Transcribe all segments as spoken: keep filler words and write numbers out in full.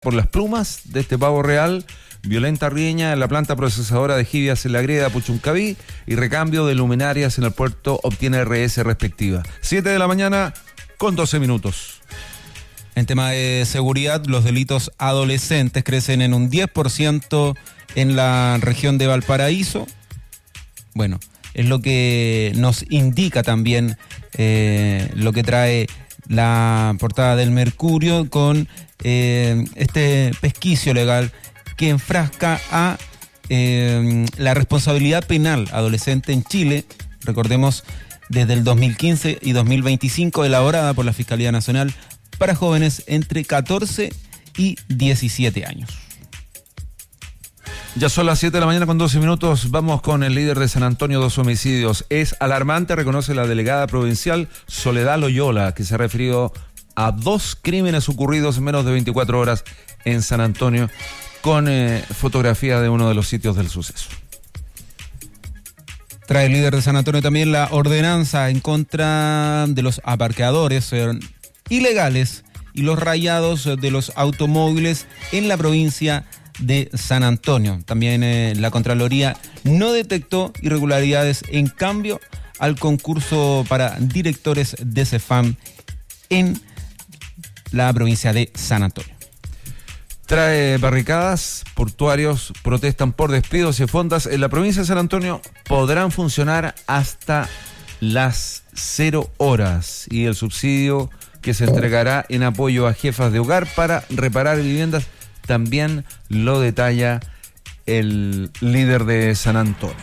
por las plumas de este pavo real, violenta riña en la planta procesadora de Jivias en la Greda Puchuncaví y recambio de luminarias en el puerto obtiene R S respectiva. siete de la mañana con doce minutos. En tema de seguridad, los delitos adolescentes crecen en un diez por ciento en la región de Valparaíso. Bueno, es lo que nos indica también eh, lo que trae la portada del Mercurio con eh, este pesquicio legal que enfrasca a eh, la responsabilidad penal adolescente en Chile. Recordemos, desde el dos mil quince y dos mil veinticinco, elaborada por la Fiscalía Nacional para jóvenes entre catorce y diecisiete años. Ya son las siete de la mañana con doce minutos. Vamos con el líder de San Antonio, dos homicidios. Es alarmante, reconoce la delegada provincial Soledad Loyola, que se ha referido a dos crímenes ocurridos en menos de veinticuatro horas en San Antonio, con eh, fotografía de uno de los sitios del suceso. Trae el líder de San Antonio también la ordenanza en contra de los aparqueadores eh, ilegales y los rayados de los automóviles en la provincia de San Antonio. También eh, la Contraloría no detectó irregularidades en cambio al concurso para directores de CEFAM en la provincia de San Antonio. Trae barricadas, portuarios protestan por despidos y fondas en la provincia de San Antonio podrán funcionar hasta las cero horas y el subsidio que se entregará en apoyo a jefas de hogar para reparar viviendas también lo detalla el líder de San Antonio.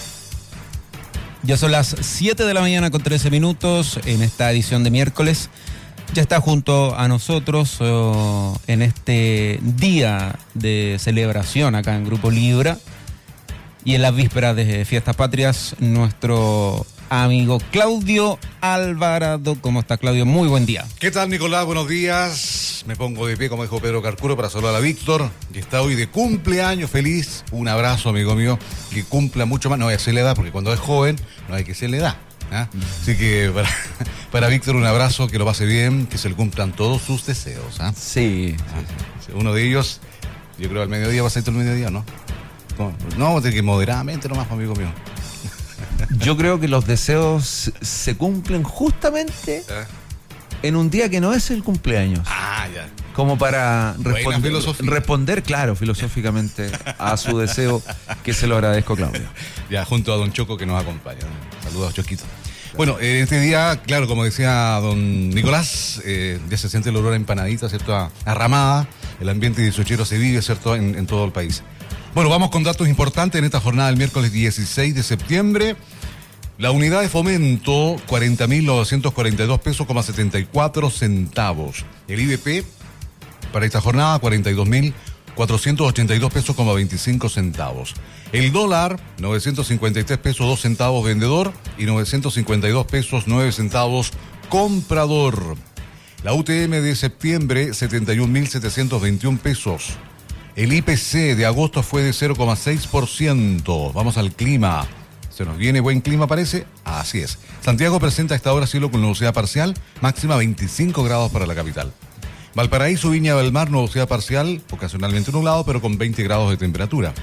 Ya son las siete de la mañana con trece minutos en esta edición de miércoles. Ya está junto a nosotros oh, en este día de celebración acá en Grupo Libra y en las vísperas de Fiestas Patrias, nuestro amigo Claudio Alvarado. ¿Cómo está, Claudio? Muy buen día. ¿Qué tal, Nicolás? Buenos días. Me pongo de pie, como dijo Pedro Carcuro, para saludar a Víctor, que está hoy de cumpleaños feliz. Un abrazo, amigo mío, que cumpla mucho más. No voy a hacerle edad, porque cuando es joven no hay que hacerle edad. ¿Ah? Así que para, para Víctor un abrazo, que lo pase bien, que se le cumplan todos sus deseos. ¿Ah? Sí, ah, sí. Uno de ellos, yo creo al mediodía va a ser todo el mediodía, ¿no? No, de que moderadamente nomás, amigo mío. Yo creo que los deseos se cumplen justamente ¿Eh? en un día que no es el cumpleaños. Ah, ya. Como para responder, responder, claro, filosóficamente a su deseo, que se lo agradezco, Claudio. Ya, junto a don Choco, que nos acompaña. Saludos, Choquito. Bueno, en este día, claro, como decía don Nicolás, eh, ya se siente el olor a empanadita, ¿cierto? A, a ramada, el ambiente dieciochero se vive, ¿cierto? En, en todo el país. Bueno, vamos con datos importantes en esta jornada del miércoles dieciséis de septiembre. La unidad de fomento, cuarenta mil novecientos cuarenta y dos pesos, coma setenta y cuatro centavos. El I B P, para esta jornada, cuarenta y dos mil cuatrocientos ochenta y dos pesos, coma veinticinco centavos. El dólar, novecientos cincuenta y tres pesos, dos centavos vendedor y novecientos cincuenta y dos pesos, nueve centavos comprador. La U T M de septiembre, setenta y un mil setecientos veintiún pesos. El I P C de agosto fue de cero coma seis por ciento. Vamos al clima. ¿Se nos viene buen clima, parece? Así es. Santiago presenta a esta hora cielo con nubosidad parcial, máxima veinticinco grados para la capital. Valparaíso, Viña del Mar, nubosidad parcial, ocasionalmente nublado, pero con veinte grados de temperatura.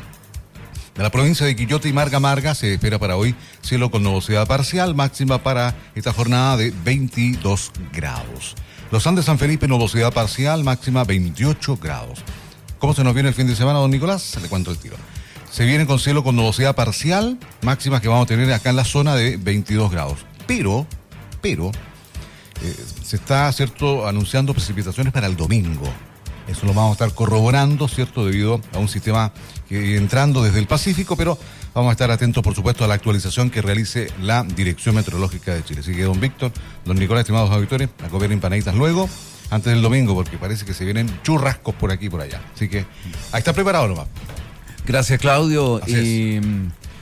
De la provincia de Quillota y Marga Marga se espera para hoy cielo con nubosidad parcial, máxima para esta jornada de veintidós grados. Los Andes, San Felipe, nubosidad parcial, máxima veintiocho grados. ¿Cómo se nos viene el fin de semana, don Nicolás? Se le cuento el tiro. Se viene con cielo con nubosidad parcial, máximas que vamos a tener acá en la zona de veintidós grados. Pero, pero, eh, se está, ¿cierto?, anunciando precipitaciones para el domingo. Eso lo vamos a estar corroborando, ¿cierto?, debido a un sistema que entrando desde el Pacífico, pero vamos a estar atentos, por supuesto, a la actualización que realice la Dirección Meteorológica de Chile. Así que, don Víctor, don Nicolás, estimados auditores, a comer empanaditas luego, antes del domingo, porque parece que se vienen churrascos por aquí y por allá. Así que ahí está preparado nomás. Gracias, Claudio. Así y es.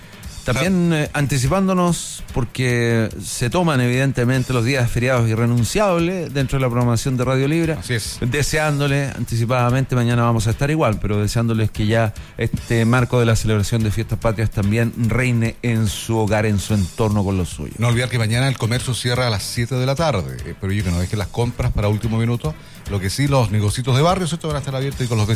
También eh, anticipándonos, porque se toman evidentemente los días feriados irrenunciables dentro de la programación de Radio Libre. Así es. Deseándoles anticipadamente, mañana vamos a estar igual, pero deseándoles que ya este marco de la celebración de Fiestas Patrias también reine en su hogar, en su entorno con los suyos. No olvidar que mañana el comercio cierra a las siete de la tarde, eh, pero yo que no dejen las compras para último minuto, Lo que sí, los negocios de barrio, ¿cierto? Van a estar abiertos y con los